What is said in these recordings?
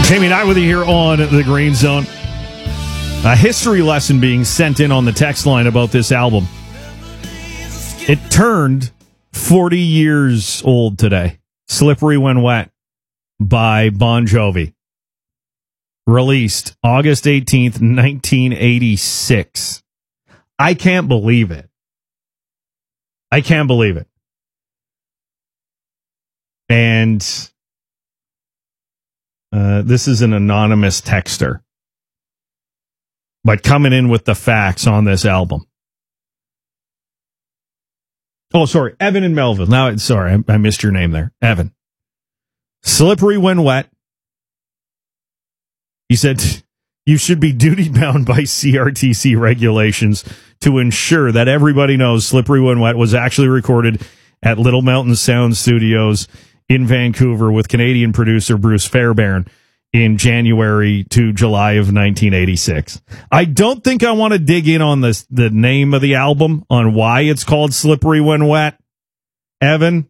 Jamie Knight with you here on the Green Zone. A history lesson being sent in on the text line about this album. It turned 40 years old today. Slippery When Wet by Bon Jovi. Released August 18th, 1986. I can't believe it. I can't believe it. And this is an anonymous texter, but coming in with the facts on this album. Oh, sorry, Evan and Melville. Now, sorry, I missed your name there. Evan. Slippery When Wet. He said, you should be duty-bound by CRTC regulations to ensure that everybody knows Slippery When Wet was actually recorded at Little Mountain Sound Studios in Vancouver with Canadian producer Bruce Fairbairn in January to July of 1986. I don't think I want to dig in on the name of the album, on why it's called Slippery When Wet. Evan,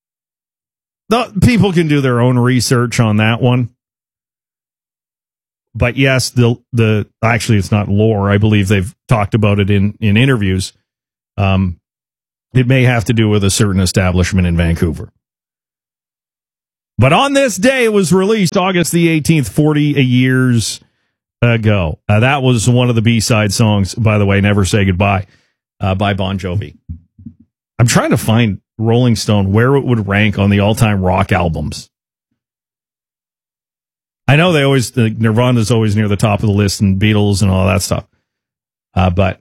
people can do their own research on that one. But yes, the actually it's not lore. I believe they've talked about it in interviews. It may have to do with a certain establishment in Vancouver. But on this day, it was released August the 18th, 40 years ago. That was one of the B-side songs, by the way, Never Say Goodbye, by Bon Jovi. I'm trying to find Rolling Stone, where it would rank on the all-time rock albums. I know Nirvana's always near the top of the list, and Beatles and all that stuff. But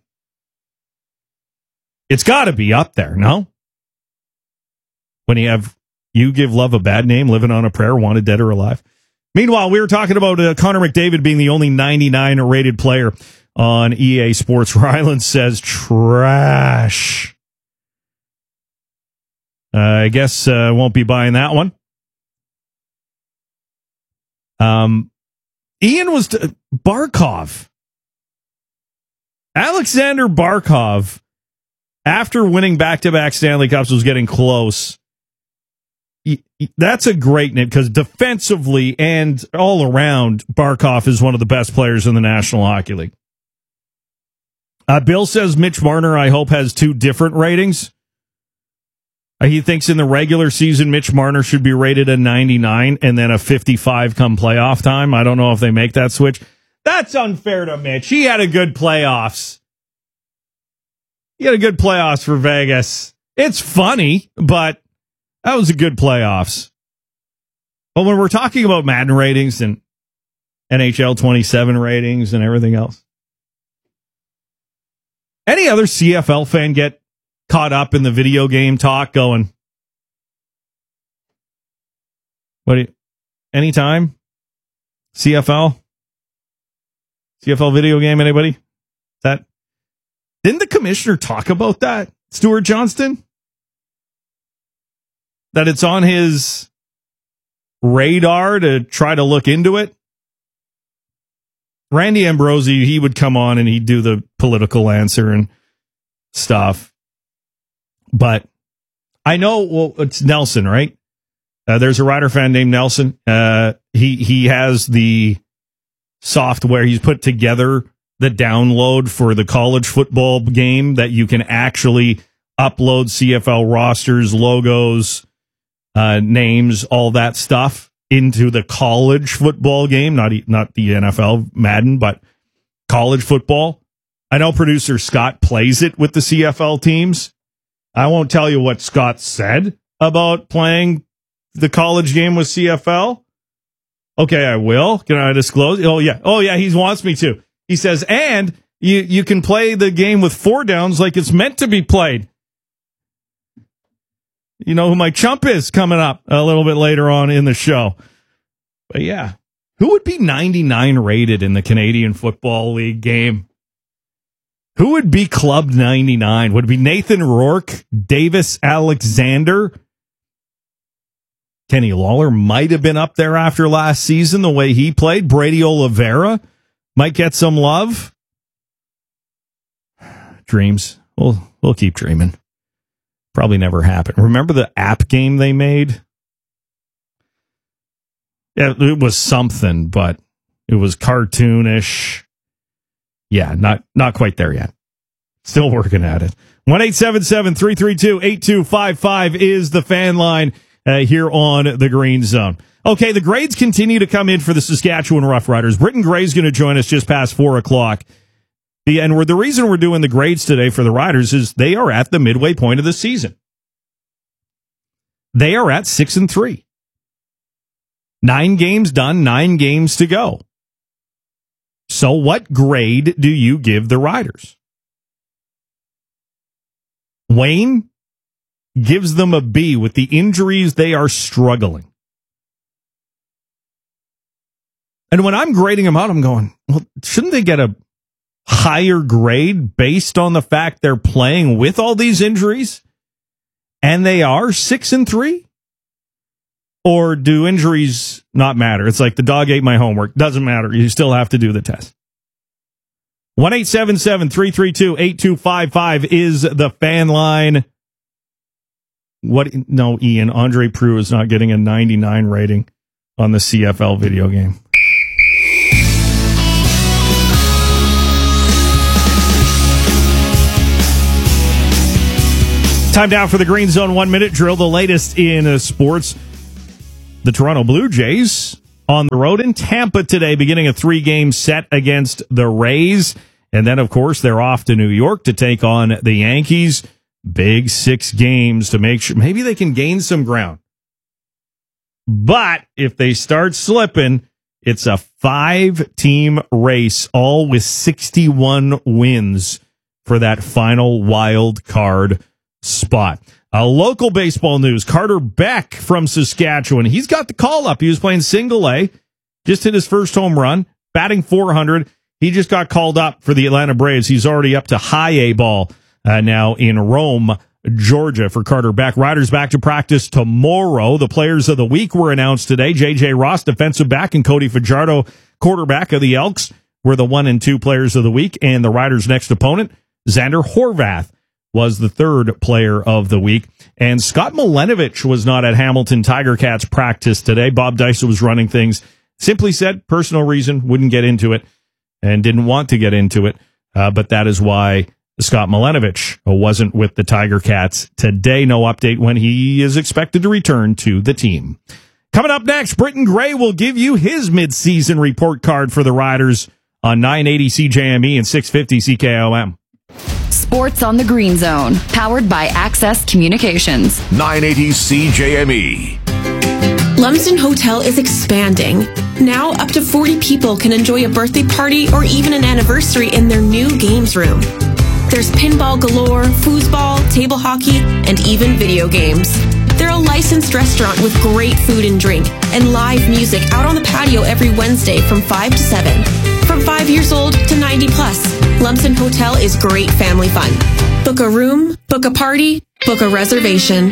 it's got to be up there, no? When you have You Give Love a Bad Name, Living on a Prayer, Wanted Dead or Alive. Meanwhile, we were talking about Connor McDavid being the only 99 rated player on EA Sports. Ryland says trash. I guess I won't be buying that one. Ian was Barkov. Alexander Barkov, after winning back-to-back Stanley Cups, was getting close. That's a great name because defensively and all around, Barkov is one of the best players in the National Hockey League. Bill says Mitch Marner, I hope, has two different ratings. He thinks in the regular season, Mitch Marner should be rated a 99 and then a 55 come playoff time. I don't know if they make that switch. That's unfair to Mitch. He had a good playoffs. He had a good playoffs for Vegas. It's funny, but that was a good playoffs. But when we're talking about Madden ratings and NHL 27 ratings and everything else, any other CFL fan get caught up in the video game talk going, anytime? CFL video game, anybody? Didn't the commissioner talk about that, Stuart Johnston? That it's on his radar to try to look into it? Randy Ambrosi, he would come on and he'd do the political answer and stuff. But I know, well, it's Nelson, right? There's a Rider fan named Nelson. He has the software. He's put together the download for the college football game that you can actually upload CFL rosters, logos, names, all that stuff into the college football game, not the NFL Madden, but college football. I know producer Scott plays it with the CFL teams. I won't tell you what Scott said about playing the college game with CFL. Okay, I will. Can I disclose? Oh, yeah, he wants me to. He says, and you can play the game with 4 downs like it's meant to be played. You know who my chump is coming up a little bit later on in the show. But yeah, who would be 99 rated in the Canadian Football League game? Who would be Club 99? Would it be Nathan Rourke, Davis Alexander? Kenny Lawler might have been up there after last season, the way he played. Brady Oliveira might get some love. Dreams. We'll keep dreaming. Probably never happen. Remember the app game they made? Yeah, it was something, but it was cartoonish. Yeah, not quite there yet. Still working at it. 1-877-332-8255 is the fan line here on the Green Zone. Okay, the grades continue to come in for the Saskatchewan Roughriders. Britton Gray's going to join us just past 4 o'clock. And the reason we're doing the grades today for the Riders is they are at the midway point of the season. They are at 6-3. 9 games done, 9 games to go. So what grade do you give the Riders? Wayne gives them a B. With the injuries, they are struggling. And when I'm grading them out, I'm going, well, shouldn't they get a higher grade based on the fact they're playing with all these injuries? And they are 6-3? Or do injuries not matter? It's like the dog ate my homework. Doesn't matter. You still have to do the test. 1-877-332-8255 is the fan line. No, Ian, Andre Proulx is not getting a 99 rating on the CFL video game. Time now for the Green Zone 1 Minute Drill, the latest in sports. The Toronto Blue Jays on the road in Tampa today, beginning a 3-game set against the Rays. And then, of course, they're off to New York to take on the Yankees. Big 6 games to make sure maybe they can gain some ground. But if they start slipping, it's a 5-team race, all with 61 wins for that final wild card spot. Local baseball news, Carter Beck from Saskatchewan. He's got the call up. He was playing single A, just hit his first home run, batting .400. He just got called up for the Atlanta Braves. He's already up to high A ball now in Rome, Georgia for Carter Beck. Riders back to practice tomorrow. The players of the week were announced today. J.J. Ross, defensive back, and Cody Fajardo, quarterback of the Elks, were the 1 and 2 players of the week. And the Riders' next opponent, Xander Horvath, was the 3rd player of the week. And Scott Milenovich was not at Hamilton Tiger Cats practice today. Bob Dyson was running things. Simply said, personal reason, wouldn't get into it and didn't want to get into it. But that is why Scott Milenovich wasn't with the Tiger Cats today. No update when he is expected to return to the team. Coming up next, Britton Gray will give you his midseason report card for the Riders on 980 CJME and 650 CKOM. Sports on the Green Zone, powered by Access Communications. 980 CJME. Lumsden Hotel is expanding. Now up to 40 people can enjoy a birthday party or even an anniversary in their new games room. There's pinball galore, foosball, table hockey, and even video games. They're a licensed restaurant with great food and drink and live music out on the patio every Wednesday from 5 to 7. From 5 years old to 90 plus, Lumsden Hotel is great family fun. Book a room, book a party, book a reservation.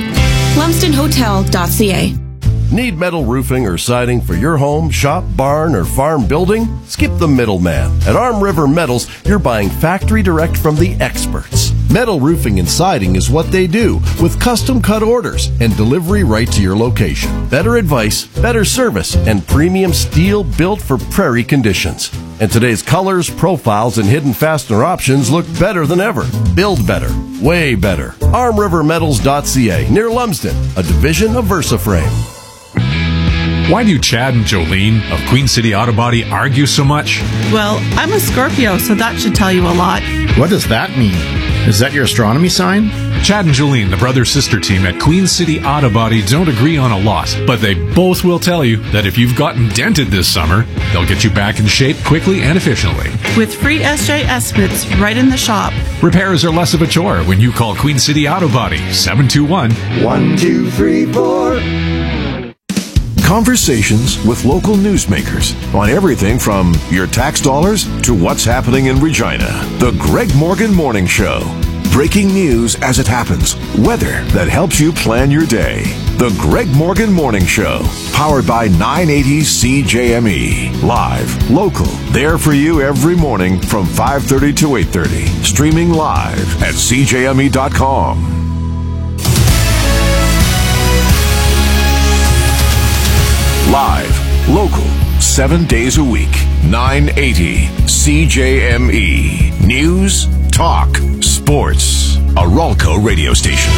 LumsdenHotel.ca. Need metal roofing or siding for your home, shop, barn, or farm building? Skip the middleman. At Arm River Metals, you're buying factory direct from the experts. Metal roofing and siding is what they do, with custom cut orders and delivery right to your location. Better advice, better service, and premium steel built for prairie conditions. And today's colors, profiles, and hidden fastener options look better than ever. Build better. Way better. ArmRiverMetals.ca, near Lumsden, a division of VersaFrame. Why do Chad and Jolene of Queen City Auto Body argue so much? Well, I'm a Scorpio, so that should tell you a lot. What does that mean? Is that your astronomy sign? Chad and Jolene, the brother-sister team at Queen City Auto Body, don't agree on a lot, but they both will tell you that if you've gotten dented this summer, they'll get you back in shape quickly and efficiently. With free SJ estimates right in the shop. Repairs are less of a chore when you call Queen City Auto Body, 721-1234. Conversations with local newsmakers on everything from your tax dollars to what's happening in Regina. The Greg Morgan Morning Show. Breaking news as it happens. Weather that helps you plan your day. The Greg Morgan Morning Show. Powered by 980 CJME. Live, local, there for you every morning from 5:30 to 8:30. Streaming live at CJME.com. Live, Local, 7 days a week. 980 CJME. News, talk, sports. A Ralco radio station.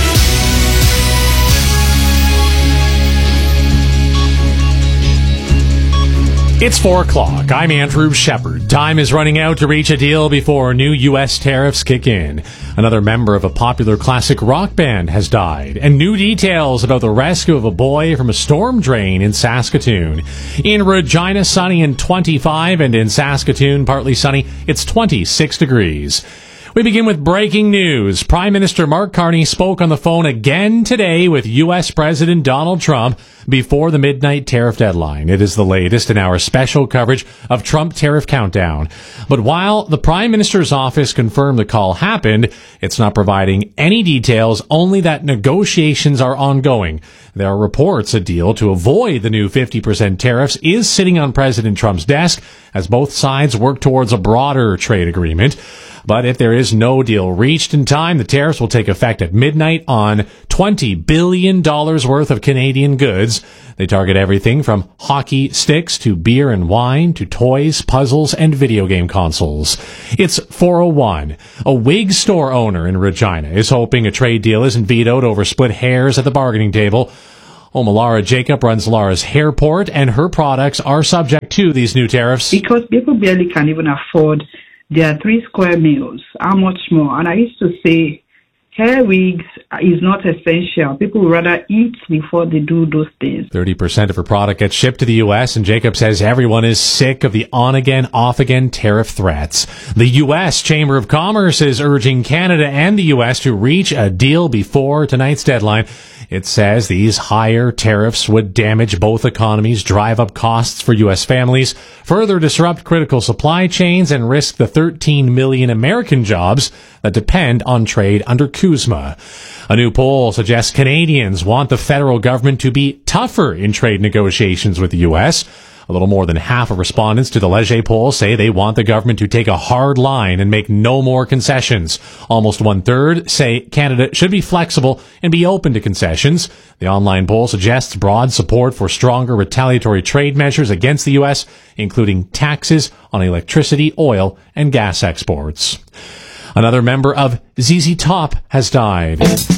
It's 4 o'clock. I'm Andrew Shepard. Time is running out to reach a deal before new U.S. tariffs kick in. Another member of a popular classic rock band has died, and new details about the rescue of a boy from a storm drain in Saskatoon. In Regina, sunny and 25, and in Saskatoon, partly sunny, it's 26 degrees. We begin with breaking news. Prime Minister Mark Carney spoke on the phone again today with U.S. President Donald Trump before the midnight tariff deadline. It is the latest in our special coverage of Trump Tariff Countdown. But while the Prime Minister's office confirmed the call happened, it's not providing any details, only that negotiations are ongoing. There are reports a deal to avoid the new 50% tariffs is sitting on President Trump's desk as both sides work towards a broader trade agreement. But if there is no deal reached in time, the tariffs will take effect at midnight on $20 billion worth of Canadian goods. They target everything from hockey sticks to beer and wine to toys, puzzles, and video game consoles. It's 4:01. A wig store owner in Regina is hoping a trade deal isn't vetoed over split hairs at the bargaining table. Laura Jacob runs Laura's Hairport, and her products are subject to these new tariffs. Because people barely can even afford their 3 square meals. How much more? And I used to say, hair wigs is not essential. People would rather eat before they do those things. 30% of her product gets shipped to the U.S., and Jacob says everyone is sick of the on-again, off-again tariff threats. The U.S. Chamber of Commerce is urging Canada and the U.S. to reach a deal before tonight's deadline. It says these higher tariffs would damage both economies, drive up costs for U.S. families, further disrupt critical supply chains, and risk the 13 million American jobs that depend on trade under CUSMA. A new poll suggests Canadians want the federal government to be tougher in trade negotiations with the U.S. A little more than half of respondents to the Leger poll say they want the government to take a hard line and make no more concessions. Almost 1/3 say Canada should be flexible and be open to concessions. The online poll suggests broad support for stronger retaliatory trade measures against the U.S., including taxes on electricity, oil, and gas exports. Another member of ZZ Top has died.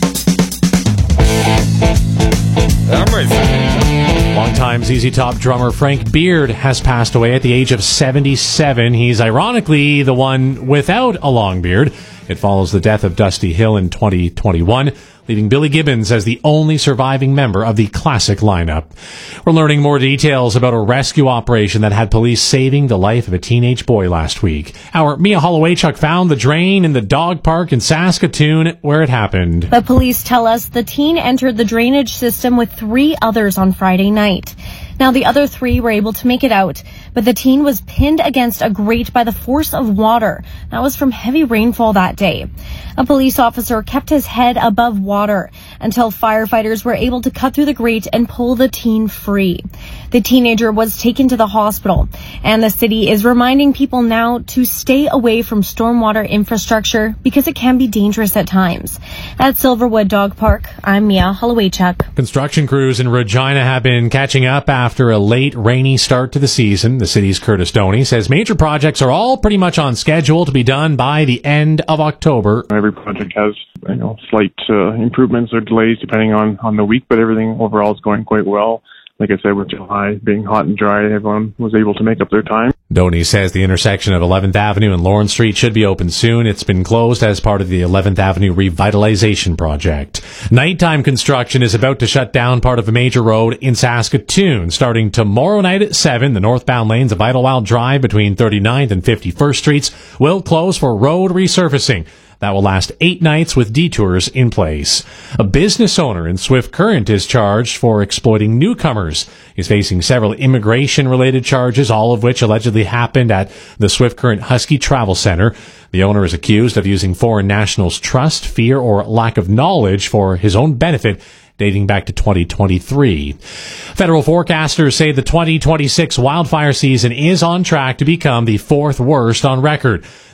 Longtime ZZ Top drummer Frank Beard has passed away at the age of 77. He's ironically the one without a long beard. It follows the death of Dusty Hill in 2021, leaving Billy Gibbons as the only surviving member of the classic lineup. We're learning more details about a rescue operation that had police saving the life of a teenage boy last week. Our Mia Holowaychuk found the drain in the dog park in Saskatoon where it happened. The police tell us the teen entered the drainage system with 3 others on Friday night. Now, the other 3 were able to make it out, but the teen was pinned against a grate by the force of water. That was from heavy rainfall that day. A police officer kept his head above water until firefighters were able to cut through the grate and pull the teen free. The teenager was taken to the hospital, and the city is reminding people now to stay away from stormwater infrastructure because it can be dangerous at times. At Silverwood Dog Park, I'm Mia Holowaychuk. Construction crews in Regina have been catching up after a late, rainy start to the season. The city's Curtis Doney says major projects are all pretty much on schedule to be done by the end of October. Every project has, slight improvements or delays depending on the week, but everything overall is going quite well. Like I said, with July being hot and dry, everyone was able to make up their time. Doney says the intersection of 11th Avenue and Lawrence Street should be open soon. It's been closed as part of the 11th Avenue revitalization project. Nighttime construction is about to shut down part of a major road in Saskatoon. Starting tomorrow night at 7, the northbound lanes of Idlewild Drive between 39th and 51st Streets will close for road resurfacing. That will last 8 nights with detours in place. A business owner in Swift Current is charged for exploiting newcomers. He's facing several immigration-related charges, all of which allegedly happened at the Swift Current Husky Travel Center. The owner is accused of using foreign nationals' trust, fear, or lack of knowledge for his own benefit, dating back to 2023. Federal forecasters say the 2026 wildfire season is on track to become the 4th worst on record.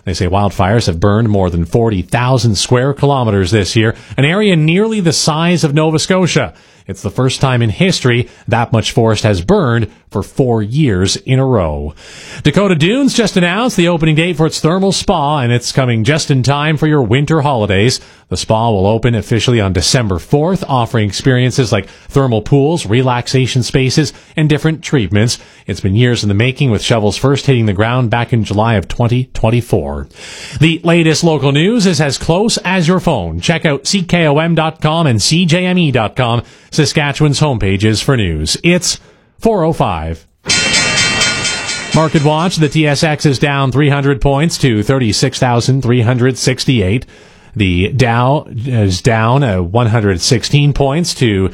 They say wildfires have burned more than 40,000 square kilometers this year, an area nearly the size of Nova Scotia. It's the first time in history that much forest has burned for 4 years in a row. Dakota Dunes just announced the opening date for its thermal spa, and it's coming just in time for your winter holidays. The spa will open officially on December 4th, offering experiences like thermal pools, relaxation spaces, and different treatments. It's been years in the making, with shovels first hitting the ground back in July of 2024. The latest local news is as close as your phone. Check out CKOM.com and CJME.com, Saskatchewan's homepages for news. It's 4:05. Market watch, the TSX is down 300 points to 36,368. The Dow is down 116 points to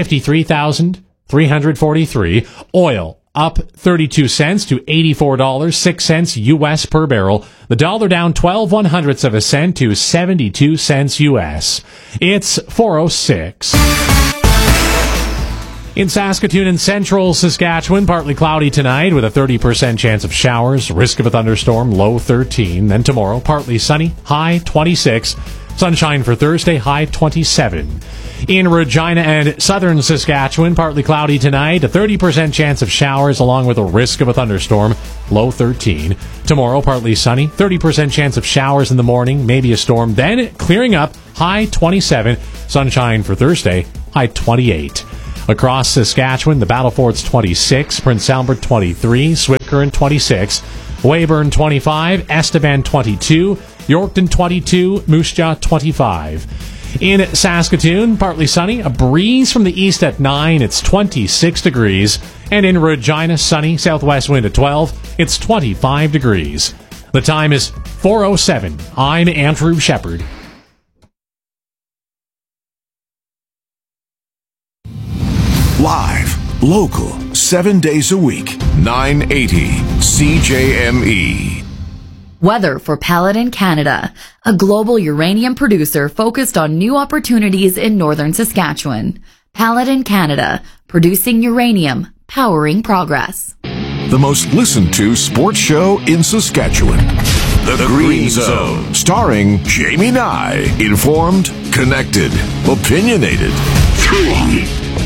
53,343. Oil up 32 cents to $84.06 U.S. per barrel. The dollar down 12/100ths of a cent to 72 cents U.S. It's 4:06. In Saskatoon and central Saskatchewan, partly cloudy tonight with a 30% chance of showers, risk of a thunderstorm, low 13. Then tomorrow, partly sunny, high 26. Sunshine for Thursday, high 27. In Regina and southern Saskatchewan, partly cloudy tonight, a 30% chance of showers along with a risk of a thunderstorm, low 13. Tomorrow, partly sunny, 30% chance of showers in the morning, maybe a storm, then clearing up, high 27. Sunshine for Thursday, high 28. Across Saskatchewan, the Battlefort's 26, Prince Albert 23, Swift Current 26, Weyburn 25, Estevan 22, Yorkton 22, Moose Jaw 25. In Saskatoon, partly sunny, a breeze from the east at 9, it's 26 degrees. And in Regina, sunny, southwest wind at 12, it's 25 degrees. The time is 4:07. I'm Andrew Shepard. Live, local, 7 days a week, 980 CJME. Weather for Paladin Canada, a global uranium producer focused on new opportunities in northern Saskatchewan. Paladin Canada, producing uranium, powering progress. The most listened to sports show in Saskatchewan. The Green Zone, starring Jamie Nye. Informed, connected, opinionated. 3